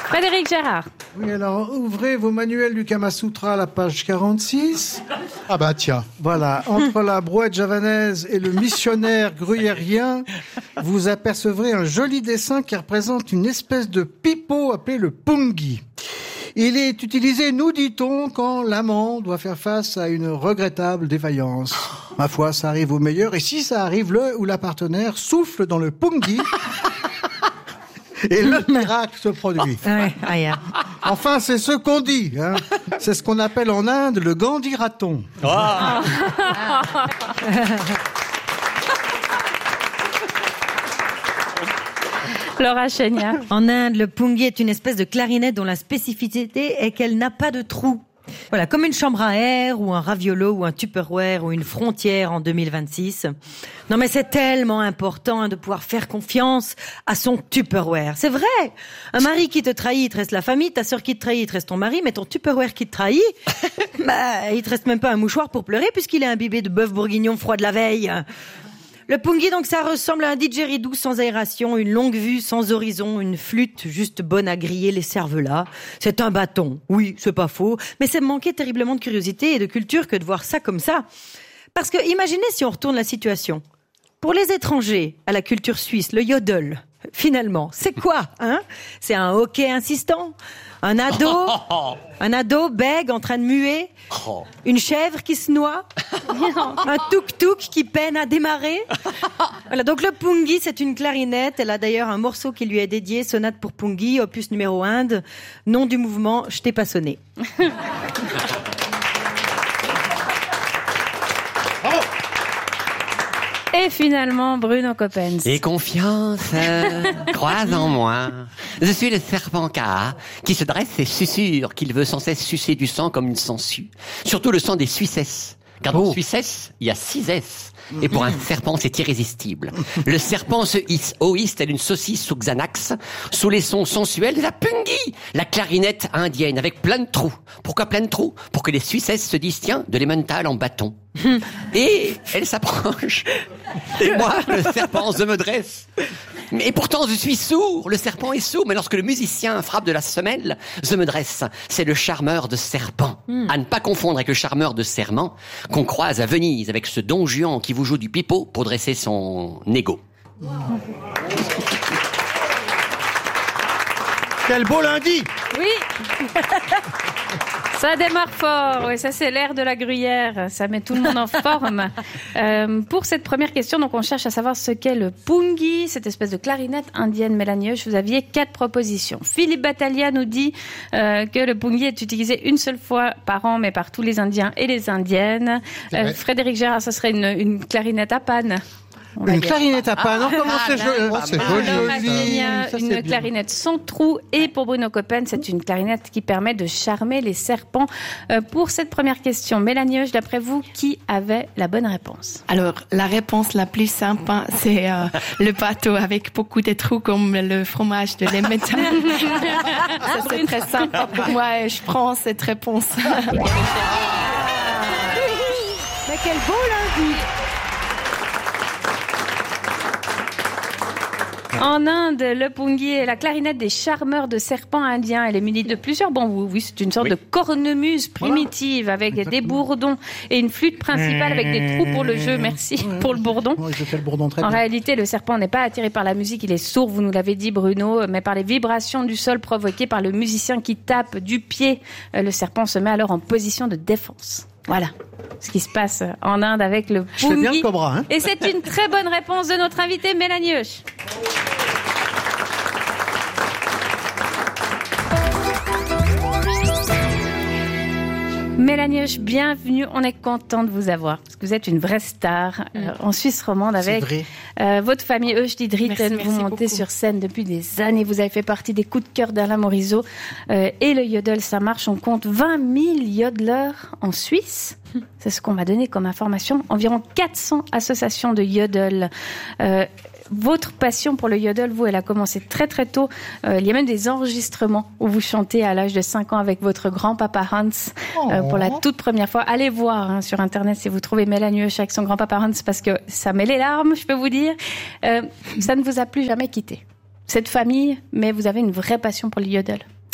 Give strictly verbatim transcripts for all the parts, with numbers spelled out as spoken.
Frédéric Gérard. Oui, alors ouvrez vos manuels du Kama Sutra à la page quarante-six. Ah bah tiens. Voilà, entre la brouette javanaise et le missionnaire gruyérien, vous apercevrez un joli dessin qui représente une espèce de pipeau appelé le pungi. Il est utilisé, nous dit-on, quand l'amant doit faire face à une regrettable défaillance. Ma foi, ça arrive au meilleur, et si ça arrive, le ou la partenaire souffle dans le pungi, et le miracle se produit. Ouais, ah, yeah. Enfin, c'est ce qu'on dit. Hein. C'est ce qu'on appelle en Inde le Gandhi-raton. Oh. Laura Chéniard. En Inde, le pungi est une espèce de clarinette dont la spécificité est qu'elle n'a pas de trou. Voilà, comme une chambre à air ou un raviolo ou un Tupperware ou une frontière en deux mille vingt-six. Non mais c'est tellement important hein, de pouvoir faire confiance à son Tupperware. C'est vrai. Un mari qui te trahit, il te reste la famille. Ta sœur qui te trahit, il te reste ton mari. Mais ton Tupperware qui te trahit, bah, il te reste même pas un mouchoir pour pleurer puisqu'il est imbibé de bœuf bourguignon froid de la veille. Le pungi, donc, ça ressemble à un didgeridoo sans aération, une longue vue sans horizon, une flûte juste bonne à griller les cervelas. C'est un bâton. Oui, c'est pas faux. Mais c'est manquer terriblement de curiosité et de culture que de voir ça comme ça. Parce que, imaginez si on retourne la situation. Pour les étrangers, à la culture suisse, le yodel, finalement, c'est quoi, hein? C'est un hoquet insistant? Un ado, un ado bègue en train de muer, une chèvre qui se noie, un tuk-tuk qui peine à démarrer. Voilà, donc le pungi, c'est une clarinette. Elle a d'ailleurs un morceau qui lui est dédié, sonate pour pungi, opus numéro un, nom du mouvement, je t'ai pas sonné. Et finalement, Bruno Coppens. Et confiance, euh, croise en moi. Je suis le serpent K, qui se dresse et susurre qu'il veut sans cesse sucer du sang comme une sangsue. Surtout le sang des Suissesses. Car dans oh. Suissesse, il y a six S. Et pour un serpent, c'est irrésistible. Le serpent se hisse au hisse tel une saucisse sous Xanax, sous les sons sensuels de la pungi, la clarinette indienne, avec plein de trous. Pourquoi plein de trous? Pour que les Suissesses se disent, tiens, de l'emmental en bâton. Et elle s'approche. Et moi, le serpent, je me dresse. Et pourtant, je suis sourd. Le serpent est sourd. Mais lorsque le musicien frappe de la semelle, je me dresse. C'est le charmeur de serpent. Mm. À ne pas confondre avec le charmeur de serment qu'on croise à Venise avec ce don Juan qui vous joue du pipeau pour dresser son ego. Wow. Quel beau lundi! Oui. Ça démarre fort, oui, ça c'est l'air de la gruyère, ça met tout le monde en forme. Euh, pour cette première question, donc on cherche à savoir ce qu'est le pungi, cette espèce de clarinette indienne. Mélanie, vous aviez quatre propositions. Philippe Battaglia nous dit euh, que le pungi est utilisé une seule fois par an, mais par tous les Indiens et les Indiennes. Euh, Frédéric Gérard, ça serait une, une clarinette à panne. On une clarinette à panne, non, comment ah, c'est joli. Oh, c'est joli. Ça, une c'est clarinette bien. Sans trou. Et pour Bruno Coppens, c'est une clarinette qui permet de charmer les serpents. Euh, pour cette première question, Mélanie, d'après vous, qui avait la bonne réponse? Alors, la réponse la plus simple, c'est euh, le bateau avec beaucoup de trous comme le fromage de l'emmental. Ça, c'est très simple pour moi et je prends cette réponse. Mais quel beau lundi! En Inde, le pungi est la clarinette des charmeurs de serpents indiens. Elle est munie de plusieurs bambous. Oui, c'est une sorte oui. de cornemuse primitive voilà. avec Exactement. des bourdons et une flûte principale avec des trous pour le jeu. Merci mmh. pour le bourdon. Oui, je fais le bourdon très en bien. réalité, le serpent n'est pas attiré par la musique. Il est sourd, vous nous l'avez dit, Bruno, mais par les vibrations du sol provoquées par le musicien qui tape du pied. Le serpent se met alors en position de défense. Voilà ce qui se passe en Inde avec le pungi. Je fais bien le cobra, hein. Et c'est une très bonne réponse de notre invitée Mélanie Hoche. Mélanie Hoche, bienvenue. On est content de vous avoir parce que vous êtes une vraie star euh, en Suisse romande avec euh, votre famille Hoche d'Idritten. Vous montez beaucoup. Sur scène depuis des années. Vous avez fait partie des coups de cœur d'Alain Morisot euh, et le yodel, ça marche. On compte vingt mille yodeleurs en Suisse. C'est ce qu'on m'a donné comme information. Environ quatre cents associations de yodel. Euh, Votre passion pour le yodel, vous, elle a commencé très très tôt. Euh, il y a même des enregistrements où vous chantez à l'âge de cinq ans avec votre grand-papa Hans oh. euh, pour la toute première fois. Allez voir hein, sur Internet si vous trouvez Mélanie Hoche avec son grand-papa Hans parce que ça met les larmes, je peux vous dire. Euh, ça ne vous a plus jamais quitté, cette famille, mais vous avez une vraie passion pour le yodel.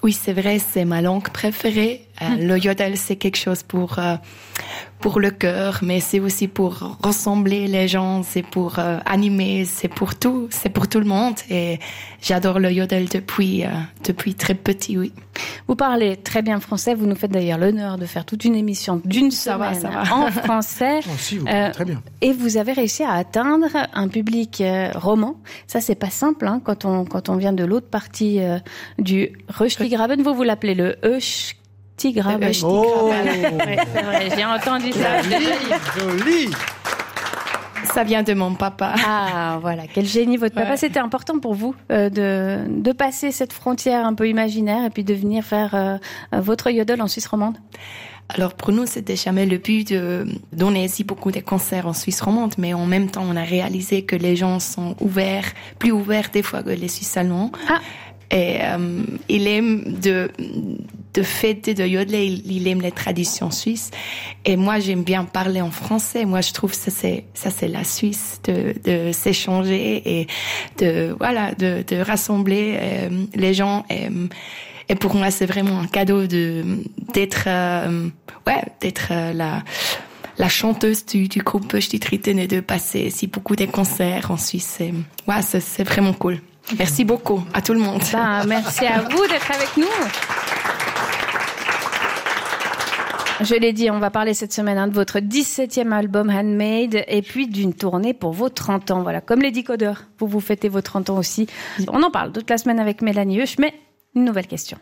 Oui, c'est vrai, c'est ma langue préférée. Euh, le yodel, c'est quelque chose pour euh, pour le cœur, mais c'est aussi pour rassembler les gens, c'est pour euh, animer, c'est pour tout, c'est pour tout le monde. Et j'adore le yodel depuis euh, depuis très petit, oui. Vous parlez très bien français. Vous nous faites d'ailleurs l'honneur de faire toute une émission d'une ça semaine va, ça va. en français. Oh, si, vous parlez euh, très bien. Et vous avez réussi à atteindre un public euh, roman. Ça, c'est pas simple hein, quand on quand on vient de l'autre partie euh, du Röstigraben. Vous vous l'appelez le Euch. Tigraben. Oh, ouais, c'est vrai, j'ai entendu ça. joli, joli. Ça vient de mon papa. Ah, voilà, quel génie votre papa. Ouais. C'était important pour vous euh, de de passer cette frontière un peu imaginaire et puis de venir faire euh, votre yodel en Suisse romande. Alors pour nous, c'était jamais le but de donner si beaucoup de concerts en Suisse romande, mais en même temps, on a réalisé que les gens sont ouverts, plus ouverts des fois que les Suisses allemands. Ah. Et euh, il aime de de fêter, de yodeler, il, il aime les traditions suisses. Et moi, j'aime bien parler en français. Moi, je trouve que ça c'est ça c'est la Suisse, de de s'échanger et de voilà de de rassembler euh, les gens. Et, et pour moi, c'est vraiment un cadeau de d'être euh, ouais d'être euh, la la chanteuse du, du groupe Röstigraben et de passer si beaucoup de concerts en Suisse. Et, ouais, c'est, c'est vraiment cool. Merci beaucoup à tout le monde. Ben, merci à vous d'être avec nous. Je l'ai dit, on va parler cette semaine hein, de votre dix-septième album Handmade et puis d'une tournée pour vos trente ans. Voilà, comme les décodeurs, vous vous fêtez vos trente ans aussi. On en parle toute la semaine avec Mélanie Huch, mais une nouvelle question.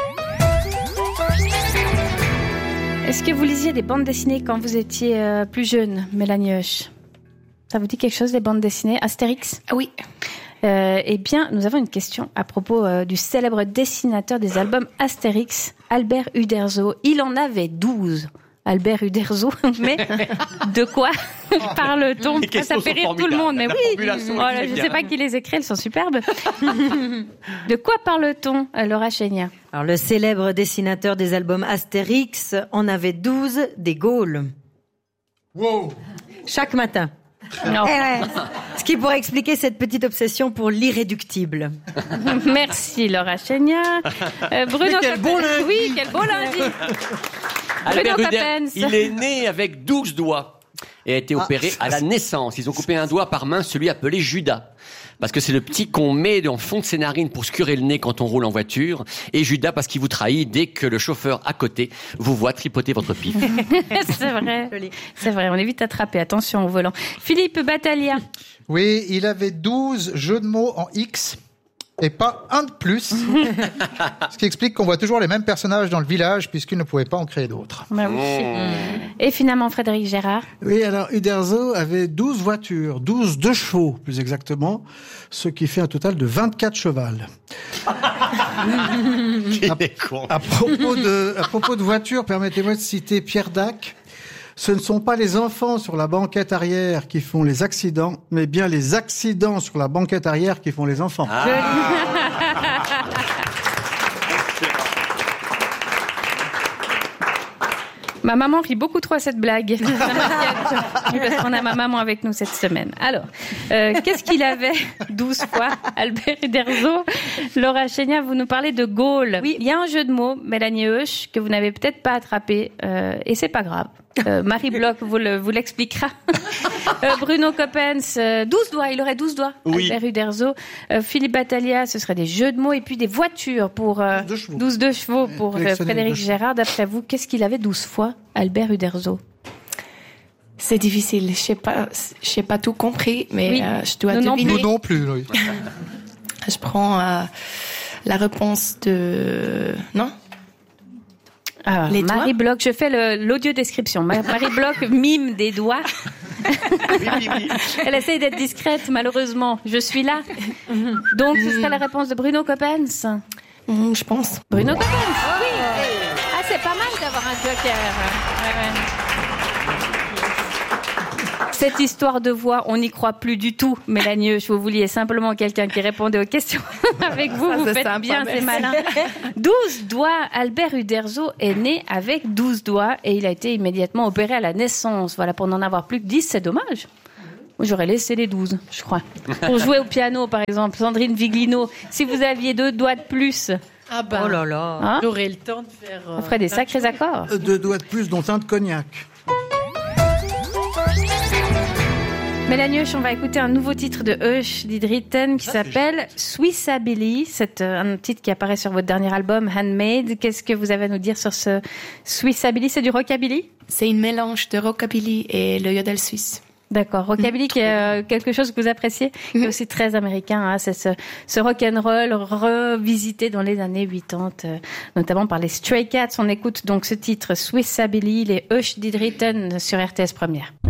Est-ce que vous lisiez des bandes dessinées quand vous étiez euh, plus jeune, Mélanie Huch? Ça vous dit quelque chose, les bandes dessinées? Astérix? Ah oui. Euh, eh bien, nous avons une question à propos euh, du célèbre dessinateur des albums Astérix, Albert Uderzo. Il en avait douze, Albert Uderzo, mais de quoi parle-t-on? Ça fait rire tout le monde, mais oui, voilà, je ne sais pas qui les écrit, elles sont superbes. De quoi parle-t-on, Laura Chénia? Alors, le célèbre dessinateur des albums Astérix en avait douze des Gaules. Wow. Chaque matin. Non. Eh ouais. Ce qui pourrait expliquer cette petite obsession pour l'irréductible. Merci Laura Chénia. Euh, Bruno quel beau lundi. Oui, quel beau lundi. Albert Bruno Uder, Coppens. il est né avec douze doigts et a été opéré Ah, à la naissance. Ils ont coupé un doigt par main, celui appelé Judas. Parce que c'est le petit qu'on met en fond de ses narines pour se curer le nez quand on roule en voiture. Et Judas parce qu'il vous trahit dès que le chauffeur à côté vous voit tripoter votre pif. C'est vrai. C'est vrai, on est vite attrapé. Attention au volant. Philippe Battaglia. Oui, il avait douze jeux de mots en X et pas un de plus. Ce qui explique qu'on voit toujours les mêmes personnages dans le village puisqu'il ne pouvait pas en créer d'autres. Bah oui. Et finalement, Frédéric Gérard. Oui, alors Uderzo avait douze voitures, douze deux chevaux plus exactement, ce qui fait un total de vingt-quatre chevals. Il est con. À propos de, à propos de voitures, permettez-moi de citer Pierre Dac. Ce ne sont pas les enfants sur la banquette arrière qui font les accidents, mais bien les accidents sur la banquette arrière qui font les enfants. Ah. Ma maman rit beaucoup trop à cette blague. Parce qu'on a ma maman avec nous cette semaine. Alors, euh, qu'est-ce qu'il avait douze fois, Albert Uderzo? Laura Chénia, vous nous parlez de Gaulle. Oui. Il y a un jeu de mots, Mélanie Huch, que vous n'avez peut-être pas attrapé, euh, et c'est pas grave. Euh, Marie Bloch vous, le, vous l'expliquera. euh, Bruno Coppens, euh, douze doigts, il aurait douze doigts. Oui. Albert Uderzo. Euh, Philippe Battaglia, ce serait des jeux de mots et puis des voitures pour euh, douze chevaux. douze de chevaux pour euh, Collectionner Frédéric deux chevaux. Gérard. D'après vous, qu'est-ce qu'il avait douze fois, Albert Uderzo? C'est difficile. Je sais pas, je sais pas tout compris, mais Oui. euh, je dois Nous non deviner. Nous non plus, oui. Je prends euh, la réponse de non. Ah, Les Marie doigts Bloch, je fais le, l'audio description. Ma- Marie Bloch mime des doigts. Oui, oui, oui. Elle essaye d'être discrète, malheureusement. Je suis là. Donc, ce serait la réponse de Bruno Coppens. Hum, je pense. Bruno Coppens, oui. Ah, c'est pas mal d'avoir un joker. Ouais, ouais. Cette histoire de voix, on n'y croit plus du tout, Mélanie Huch. Vous vouliez simplement quelqu'un qui répondait aux questions. Avec vous, Ça, vous c'est faites sympa, bien, c'est merci. malin. douze doigts. Albert Uderzo est né avec douze doigts et il a été immédiatement opéré à la naissance. Voilà, pour n'en avoir plus que dix, c'est dommage. Moi, j'aurais laissé les douze, je crois. Pour jouer au piano, par exemple, Sandrine Viglino, si vous aviez deux doigts de plus, Ah bah, oh là là. Hein j'aurai le temps de faire... Euh, On ferait des sacrés accords. Deux doigts de plus, dont un de cognac. Mélanie Husch, on va écouter un nouveau titre de Husch, dit Dritten, qui s'appelle Swissabilly. C'est un titre qui apparaît sur votre dernier album, Handmade. Qu'est-ce que vous avez à nous dire sur ce Swissabilly? C'est du rockabilly? C'est un mélange de rockabilly et le yodel suisse. D'accord. Rockabilly, mmh, qui est euh, quelque chose que vous appréciez, qui est aussi très américain. Hein, c'est ce, ce rock'n'roll revisité dans les années quatre-vingt-dix, euh, notamment par les Stray Cats. On écoute donc ce titre Swissabilly, les Husch, dit Dritten, sur R T S Première.